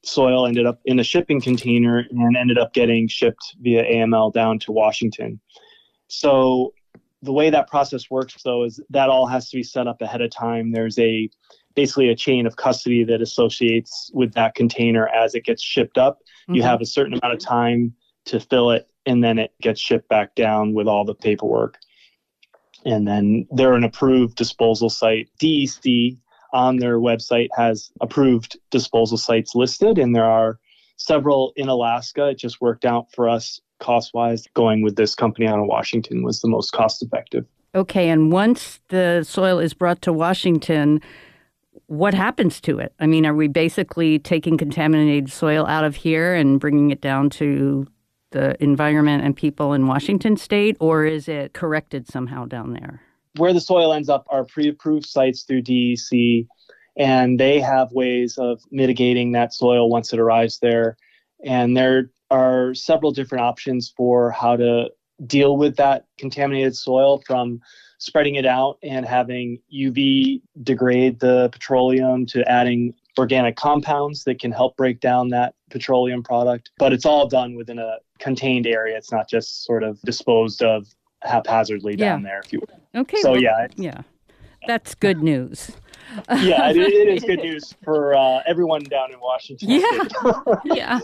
soil ended up in a shipping container and ended up getting shipped via AML down to Washington. So the way that process works, though, is that all has to be set up ahead of time. There's basically a chain of custody that associates with that container as it gets shipped up. Mm-hmm. You have a certain amount of time to fill it, and then it gets shipped back down with all the paperwork. And then they're an approved disposal site. DEC on their website has approved disposal sites listed, and there are several in Alaska. It just worked out for us cost-wise. Going with this company out of Washington was the most cost-effective. Okay, and once the soil is brought to Washington, what happens to it? I mean, are we basically taking contaminated soil out of here and bringing it down to the environment and people in Washington state, or is it corrected somehow down there? Where the soil ends up are pre-approved sites through DEC, and they have ways of mitigating that soil once it arrives there. And there are several different options for how to deal with that contaminated soil, from spreading it out and having UV degrade the petroleum to adding organic compounds that can help break down that petroleum product. But it's all done within a contained area. It's not just sort of disposed of haphazardly down there, if you will. Okay. So, yeah. That's good news. Yeah, it is good news for everyone down in Washington. Yeah.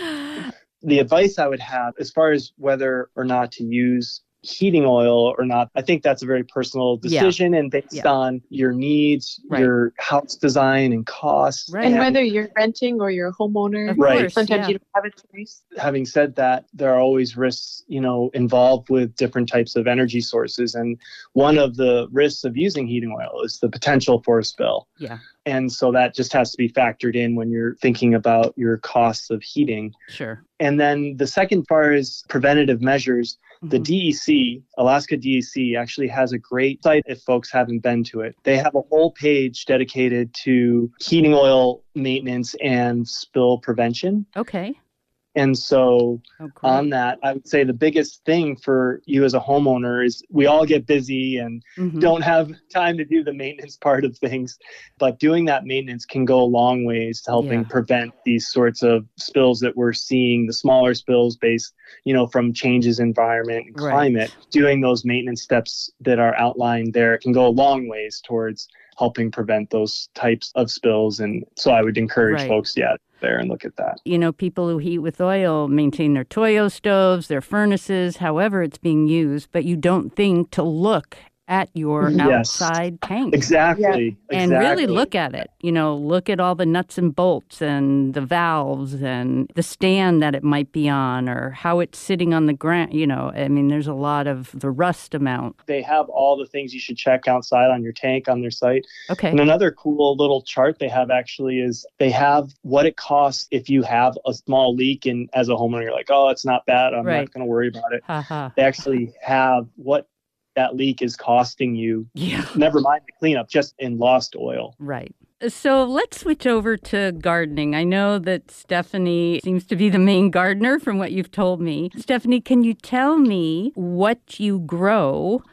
The advice I would have as far as whether or not to use heating oil or not, I think that's a very personal decision and based on your needs, your house design and costs. Right. And whether you're renting or you're a homeowner. Right. Sometimes you don't have a choice. Having said that, there are always risks, involved with different types of energy sources. And one of the risks of using heating oil is the potential for a spill. Yeah. And so that just has to be factored in when you're thinking about your costs of heating. Sure. And then the second part is preventative measures. The DEC, Alaska DEC, actually has a great site if folks haven't been to it. They have a whole page dedicated to heating oil maintenance and spill prevention. Okay. And so on that, I would say the biggest thing for you as a homeowner is we all get busy and don't have time to do the maintenance part of things. But doing that maintenance can go a long ways to helping prevent these sorts of spills that we're seeing, the smaller spills based, from changes in environment and climate. Doing those maintenance steps that are outlined there can go a long ways towards helping prevent those types of spills. And so I would encourage folks, there and look at that. People who heat with oil maintain their Toyo stoves, their furnaces, however it's being used, but you don't think to look at your outside tank. Exactly. And really look at it. Look at all the nuts and bolts and the valves and the stand that it might be on or how it's sitting on the ground. There's a lot of the rust amount. They have all the things you should check outside on your tank on their site. Okay. And another cool little chart they have actually is they have what it costs if you have a small leak, and as a homeowner, you're like, oh, it's not bad. I'm not going to worry about it. They actually have what that leak is costing you. Yeah. Never mind the cleanup, just in lost oil. Right. So let's switch over to gardening. I know that Stephanie seems to be the main gardener from what you've told me. Stephanie, can you tell me what you grow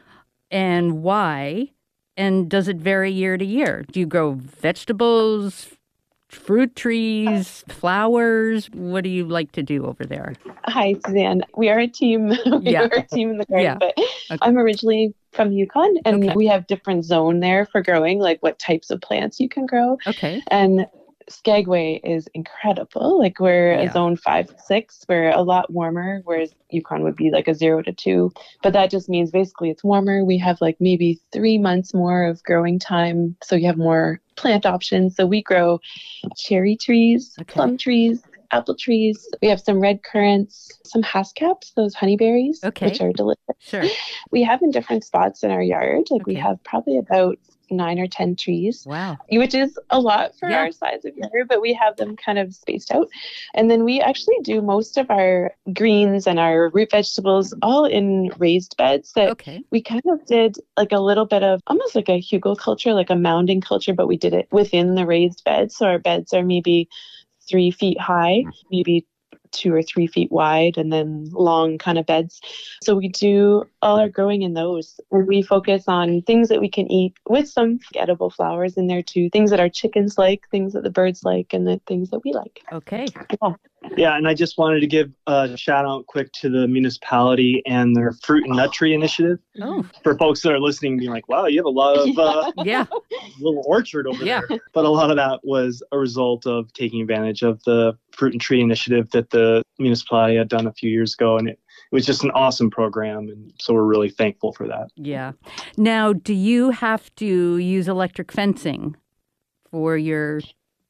and why? And does it vary year to year? Do you grow vegetables, fruit trees, flowers? What do you like to do over there? Hi, Suzanne. We are a team. We are a team in the garden, but I'm originally from Yukon, and we have different zone there for growing, like what types of plants you can grow. Okay. And Skagway is incredible. Like we're a zone 5 to 6. We're a lot warmer, whereas Yukon would be like a 0 to 2. But that just means basically it's warmer. We have like maybe 3 months more of growing time. So you have more plant options. So we grow cherry trees, plum trees, apple trees. We have some red currants, some haskell's, those honeyberries, which are delicious. Sure. We have in different spots in our yard. Like we have probably about 9 or 10 trees. Wow. Which is a lot for our size of yard, but we have them kind of spaced out. And then we actually do most of our greens and our root vegetables all in raised beds that we kind of did like a little bit of almost like a hugelkultur, like a mounding culture, but we did it within the raised beds. So our beds are maybe 3 feet high, maybe 2 or 3 feet wide and then long kind of beds. So we do all our growing in those. And we focus on things that we can eat with some edible flowers in there too, things that our chickens like, things that the birds like, and the things that we like. Okay. Yeah. Yeah, and I just wanted to give a shout out quick to the municipality and their fruit and nut tree initiative. Oh, For folks that are listening, being like, wow, you have a lot of yeah. little orchard over Yeah. there. But a lot of that was a result of taking advantage of the fruit and tree initiative that the municipality had done a few years ago. And it was just an awesome program. And so we're really thankful for that. Yeah. Now, do you have to use electric fencing for your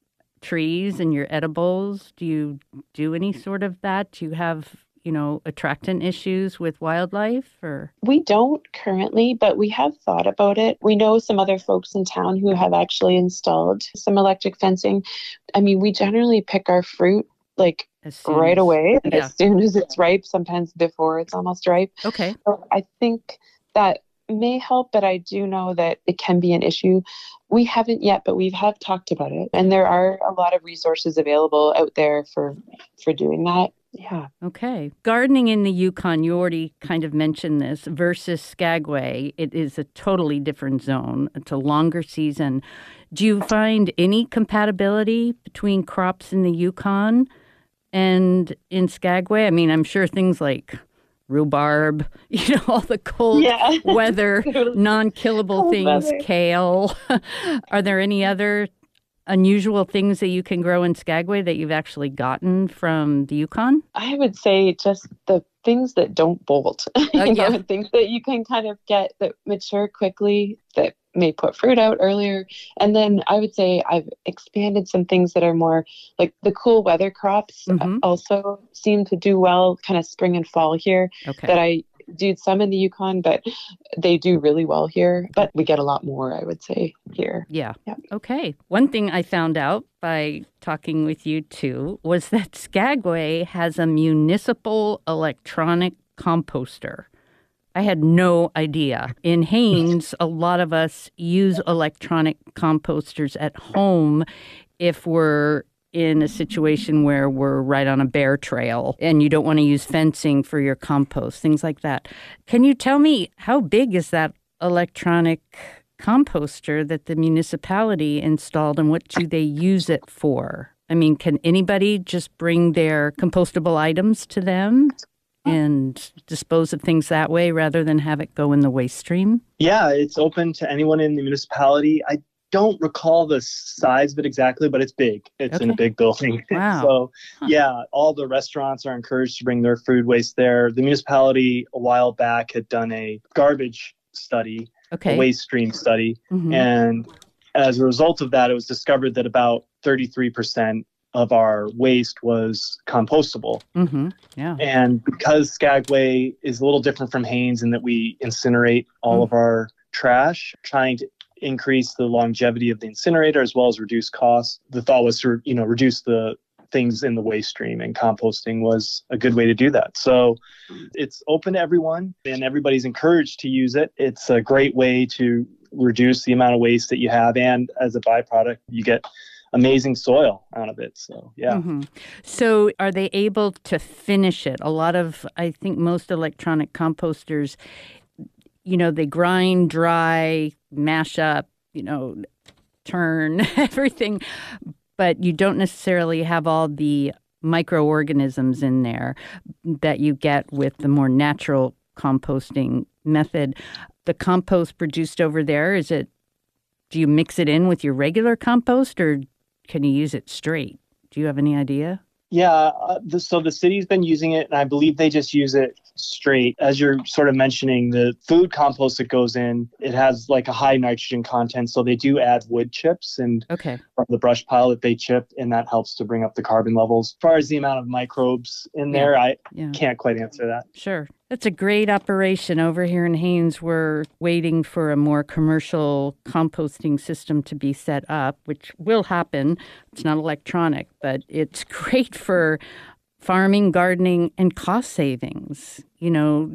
trees and your edibles? Do you do any sort of that? Do you have, attractant issues with wildlife or? We don't currently, but we have thought about it. We know some other folks in town who have actually installed some electric fencing. I mean, we generally pick our fruit right away, as soon as it's ripe, sometimes before it's almost ripe. Okay. So I think that may help, but I do know that it can be an issue. We haven't yet, but we have talked about it. And there are a lot of resources available out there for doing that. Yeah. Okay. Gardening in the Yukon, you already kind of mentioned this, versus Skagway. It is a totally different zone. It's a longer season. Do you find any compatibility between crops in the Yukon and in Skagway? I mean, I'm sure things like rhubarb, all the cold weather, non-killable things, weather. Kale. Are there any other unusual things that you can grow in Skagway that you've actually gotten from the Yukon? I would say just the things that don't bolt, things that you can kind of get that mature quickly, that may put fruit out earlier. And then I would say I've expanded some things that are more like the cool weather crops also seem to do well kind of spring and fall here. Okay. That I do some in the Yukon, but they do really well here. But we get a lot more, I would say, here. Yeah. Okay. One thing I found out by talking with you too was that Skagway has a municipal electronic composter. I had no idea. In Haines, a lot of us use electronic composters at home if we're in a situation where we're right on a bear trail and you don't want to use fencing for your compost, things like that. Can you tell me how big is that electronic composter that the municipality installed and what do they use it for? I mean, can anybody just bring their compostable items to them and dispose of things that way rather than have it go in the waste stream? Yeah, it's open to anyone in the municipality. I don't recall the size of it exactly, but it's big. It's in a big building. Wow. So, all the restaurants are encouraged to bring their food waste there. The municipality a while back had done a garbage study, a waste stream study. Mm-hmm. And as a result of that, it was discovered that about 33% of our waste was compostable. Mm-hmm. Yeah. And because Skagway is a little different from Haines in that we incinerate all of our trash, trying to increase the longevity of the incinerator as well as reduce costs. The thought was to, reduce the things in the waste stream, and composting was a good way to do that. So it's open to everyone and everybody's encouraged to use it. It's a great way to reduce the amount of waste that you have. And as a byproduct, you get amazing soil out of it. So, yeah. Mm-hmm. So are they able to finish it? I think most electronic composters, they grind, dry, mash up, turn everything, but you don't necessarily have all the microorganisms in there that you get with the more natural composting method. The compost produced over there, do you mix it in with your regular compost or can you use it straight? Do you have any idea? Yeah, so the city's been using it, and I believe they just use it straight. As you're sort of mentioning, the food compost that goes in, it has like a high nitrogen content, so they do add wood chips and from the brush pile that they chip, and that helps to bring up the carbon levels. As far as the amount of microbes in there, I can't quite answer that. Sure. That's a great operation. Over here in Haines, we're waiting for a more commercial composting system to be set up, which will happen. It's not electronic, but it's great for farming, gardening, and cost savings.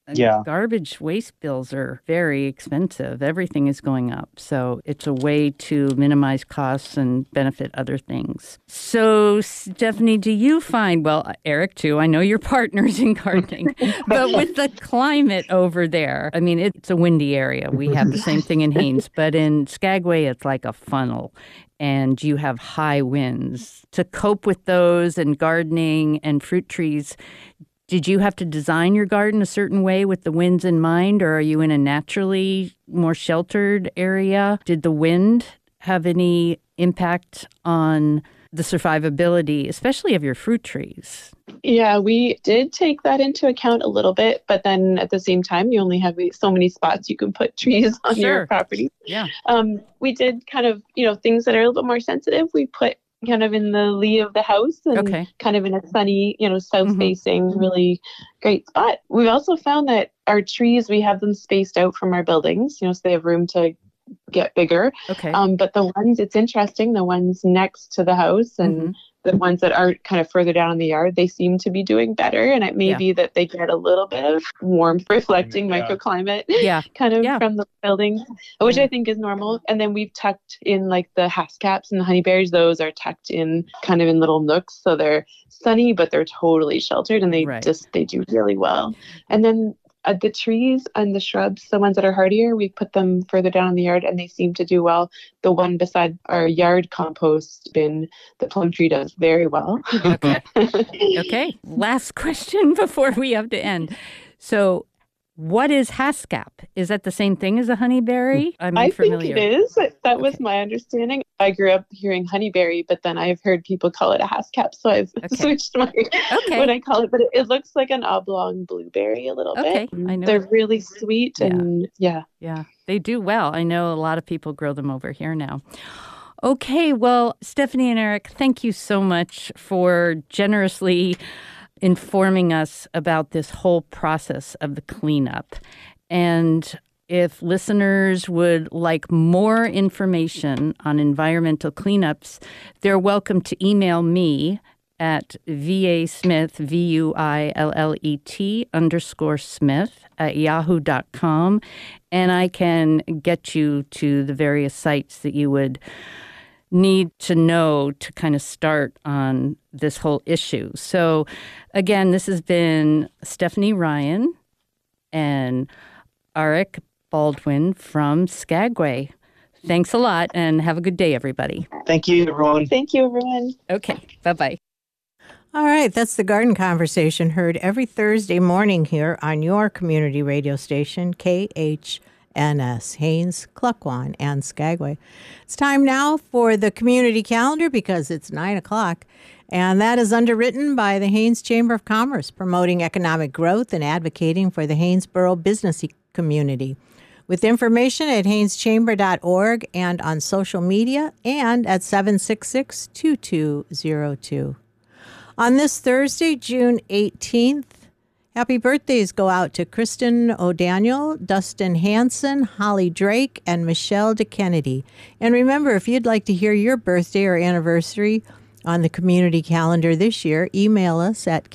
Yeah. Garbage waste bills are very expensive. Everything is going up. So it's a way to minimize costs and benefit other things. So, Stephanie, do you find, well, Eric, too, I know you're partners in gardening, but with the climate over there, I mean, it's a windy area. We have the same thing in Haines, but in Skagway, it's like a funnel. And you have high winds. To cope with those and gardening and fruit trees, did you have to design your garden a certain way with the winds in mind, or are you in a naturally more sheltered area? Did the wind have any impact on the survivability, especially of your fruit trees? Yeah, we did take that into account a little bit, but then at the same time, you only have so many spots you can put trees on your property. Yeah. We did kind of, things that are a little bit more sensitive. We put kind of in the lee of the house and kind of in a sunny, south-facing, really great spot. We've also found that our trees, we have them spaced out from our buildings, so they have room to get bigger. Okay. But the ones, it's interesting, the ones next to the house and the ones that are kind of further down in the yard, they seem to be doing better. And it may be that they get a little bit of warmth reflecting microclimate kind of from the buildings, which I think is normal. And then we've tucked in like the haskaps and the honeyberries. Those are tucked in kind of in little nooks. So they're sunny, but they're totally sheltered and they they do really well. And then the trees and the shrubs, the ones that are hardier, we put them further down in the yard and they seem to do well. The one beside our yard compost bin, the plum tree, does very well. Okay. Okay. Last question before we have to end. So what is haskap? Is that the same thing as a honeyberry? I think it is. That was my understanding. I grew up hearing honeyberry, but then I've heard people call it a haskap, so I've switched my what I call it. But it looks like an oblong blueberry a little bit. I know. They're really sweet and Yeah, they do well. I know a lot of people grow them over here now. Okay, well, Stephanie and Eric, thank you so much for generously informing us about this whole process of the cleanup. And if listeners would like more information on environmental cleanups, they're welcome to email me at vasmith, VUILLET _Smith @yahoo.com, and I can get you to the various sites that you would need to know to kind of start on this whole issue. So again, this has been Stephanie Ryan and Eric Baldwin from Skagway. Thanks a lot and have a good day, everybody. Thank you, everyone. Thank you, everyone. Okay, bye-bye. All right, that's the Garden Conversation, heard every Thursday morning here on your community radio station, KHNS, Haines, Klukwan, and Skagway. It's time now for the community calendar because it's 9 o'clock, and that is underwritten by the Haines Chamber of Commerce, promoting economic growth and advocating for the Hainesboro business community. With information at haineschamber.org and on social media and at 766-2202. On this Thursday, June 18th, happy birthdays go out to Kristen O'Daniel, Dustin Hanson, Holly Drake, and Michelle DeKennedy. And remember, if you'd like to hear your birthday or anniversary on the community calendar this year, email us at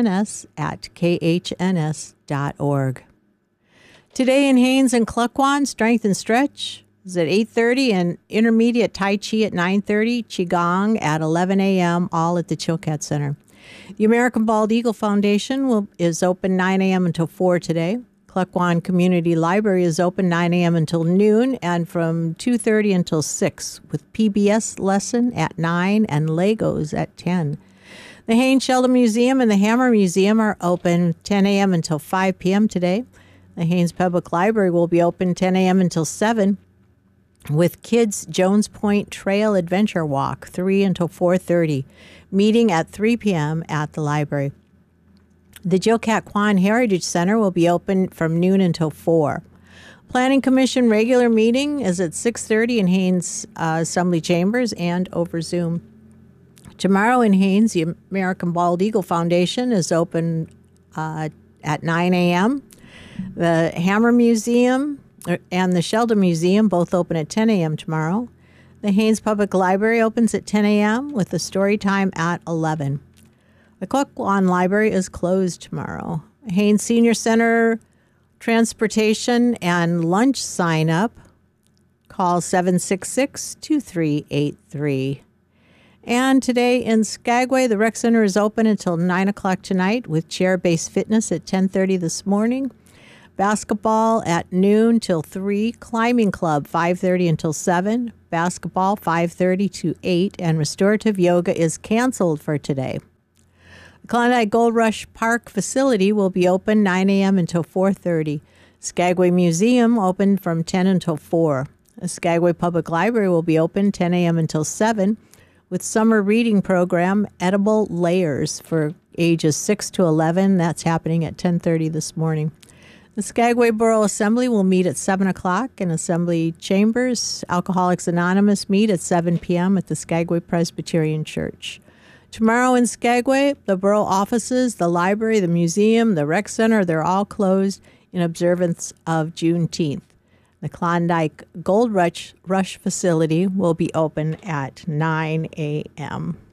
khns@khns.org. Today in Haines and Klukwan, Strength and Stretch is at 8:30 and intermediate Tai Chi at 9:30, Qigong at 11 a.m., all at the Chilkat Center. The American Bald Eagle Foundation is open 9 a.m. until 4 today. Klukwan Community Library is open 9 a.m. until noon and from 2:30 until 6 with PBS lesson at 9 and Legos at 10. The Haines Sheldon Museum and the Hammer Museum are open 10 a.m. until 5 p.m. today. The Haines Public Library will be open 10 a.m. until 7 with Kids Jones Point Trail Adventure Walk 3 until 4:30. Meeting at 3 p.m. at the library. The Chilkat Kwan Heritage Center will be open from noon until 4. Planning Commission regular meeting is at 6:30 in Haines Assembly Chambers and over Zoom. Tomorrow in Haines, the American Bald Eagle Foundation is open at 9 a.m. The Hammer Museum and the Sheldon Museum both open at 10 a.m. tomorrow. The Haines Public Library opens at 10 a.m. with the story time at 11. The Klukwan Library is closed tomorrow. Haines Senior Center Transportation and lunch sign up. Call 766-2383. And today in Skagway, the Rec Center is open until 9 o'clock tonight with chair-based fitness at 10:30 this morning. Basketball at noon till 3. Climbing Club, 5:30 until 7. Basketball, 5:30 to 8. And restorative yoga is canceled for today. The Klondike Gold Rush Park facility will be open 9 a.m. until 4:30. Skagway Museum open from 10 until 4. The Skagway Public Library will be open 10 a.m. until 7 with summer reading program Edible Layers for ages 6 to 11. That's happening at 10:30 this morning. The Skagway Borough Assembly will meet at 7 o'clock in Assembly Chambers. Alcoholics Anonymous meet at 7 p.m. at the Skagway Presbyterian Church. Tomorrow in Skagway, the borough offices, the library, the museum, the rec center, they're all closed in observance of Juneteenth. The Klondike Gold Rush facility will be open at 9 a.m.